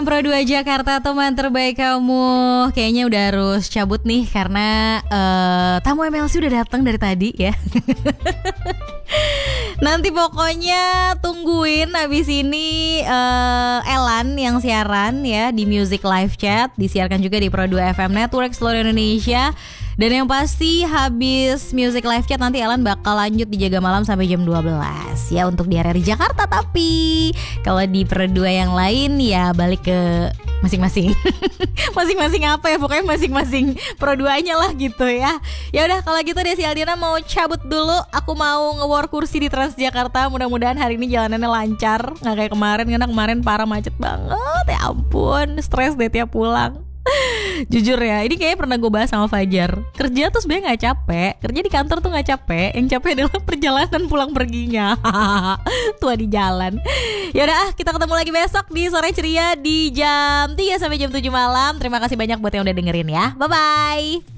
Pro 2 Jakarta, teman terbaik kamu. Kayaknya udah harus cabut nih karena tamu MLC udah datang dari tadi ya. Nanti pokoknya tungguin abis ini Elan yang siaran ya di Music Live Chat. Disiarkan juga di Pro 2 FM Network seluruh Indonesia. Dan yang pasti habis Music Live Chat nanti Elan bakal lanjut di Jaga Malam sampai jam 12 ya untuk di area di Jakarta. Tapi kalau di Pro 2 yang lain ya balik ke masing-masing. Masing-masing apa ya, pokoknya masing-masing Pro 2-nya lah gitu ya. Ya udah kalau gitu Desi Aldina mau cabut dulu. Aku mau nge-war kursi di Transjakarta. Mudah-mudahan hari ini jalanannya lancar, nggak kayak kemarin karena kemarin parah macet banget. Ya ampun, stres deh tiap pulang. Jujur ya, ini kayaknya pernah gue bahas sama Fajar. Kerja tuh sebenarnya nggak capek, kerja di kantor tuh nggak capek. Yang capek adalah perjalanan pulang perginya. Tua di jalan. Ya udah, kita ketemu lagi besok di Sore Ceria di jam 3 sampai jam 7 malam. Terima kasih banyak buat yang udah dengerin ya. Bye bye.